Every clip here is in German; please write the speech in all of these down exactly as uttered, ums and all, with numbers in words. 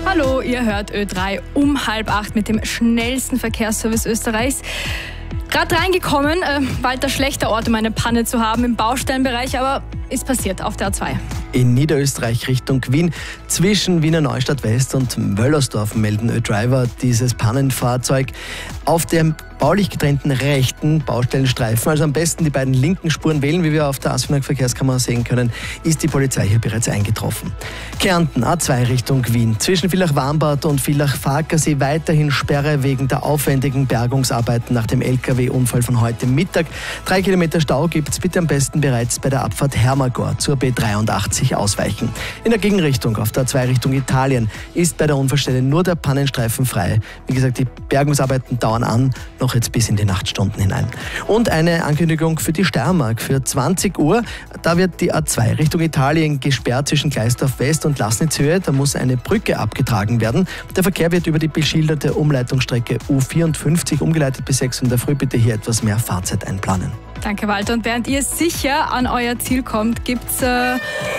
Hallo, ihr hört Ö drei um halb acht mit dem schnellsten Verkehrsservice Österreichs. Gerade reingekommen, äh, bald der schlechte Ort, um eine Panne zu haben im Baustellenbereich, aber ist passiert auf der A zwei. In Niederösterreich Richtung Wien, zwischen Wiener Neustadt West und Wöllersdorf melden Ö-Driver dieses Pannenfahrzeug auf dem baulich getrennten rechten Baustellenstreifen. Also am besten die beiden linken Spuren wählen, wie wir auf der Asfinag Verkehrskamera sehen können, ist die Polizei hier bereits eingetroffen. Kärnten, A zwei Richtung Wien, zwischen Villach-Warmbad und Villach-Farkasee weiterhin Sperre wegen der aufwendigen Bergungsarbeiten nach dem L K W-Unfall von heute Mittag. Drei Kilometer Stau gibt's, bitte am besten bereits bei der Abfahrt Hermagor zur B dreiundachtzig ausweichen. In der Gegenrichtung auf der A zwei Richtung Italien ist bei der Unfallstelle nur der Pannenstreifen frei. Wie gesagt, die Bergungsarbeiten dauern an, noch jetzt bis in die Nachtstunden hinein. Und eine Ankündigung für die Steiermark. Für zwanzig Uhr, da wird die A zwei Richtung Italien gesperrt zwischen Gleisdorf West und Laßnitzhöhe. Da muss eine Brücke abgetragen werden. Der Verkehr wird über die beschilderte Umleitungsstrecke U vierundfünfzig umgeleitet bis sechs Uhr in der Früh. Bitte hier etwas mehr Fahrzeit einplanen. Danke, Walter. Und während ihr sicher an euer Ziel kommt, gibt's äh,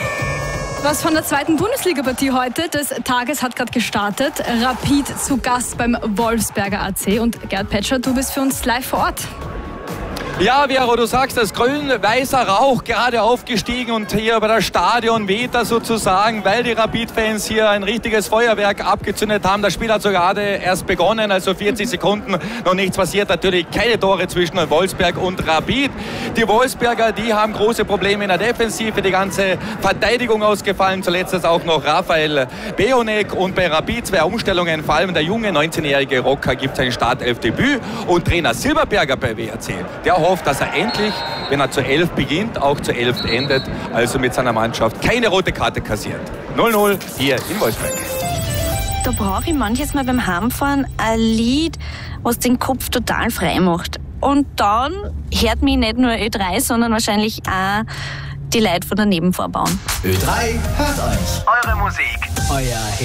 was von der zweiten Bundesliga-Partie heute des Tages hat gerade gestartet. Rapid zu Gast beim Wolfsberger A C. Und Gerd Petscher, du bist für uns live vor Ort. Ja, Vero, du sagst, das grün-weißer Rauch gerade aufgestiegen und hier bei der Stadion weht er sozusagen, weil die Rapid-Fans hier ein richtiges Feuerwerk abgezündet haben. Das Spiel hat so gerade erst begonnen, also vierzig Sekunden, noch nichts passiert. Natürlich keine Tore zwischen Wolfsberg und Rapid. Die Wolfsberger, die haben große Probleme in der Defensive, die ganze Verteidigung ausgefallen. Zuletzt ist auch noch Raphael Beonek und bei Rapid zwei Umstellungen, vor allem der junge neunzehnjährige Rocker gibt sein Startelfdebüt und Trainer Silberberger bei W R C, der hofft, dass er endlich, wenn er zu elf beginnt, auch zu elf endet, also mit seiner Mannschaft keine rote Karte kassiert. null null hier in Wolfsberg. Da brauche ich manches Mal beim Heimfahren ein Lied, was den Kopf total frei macht. Und dann hört mich nicht nur Ö drei, sondern wahrscheinlich auch die Leute von der Nebenvorbauen. Ö drei hört euch. Eure Musik. Euer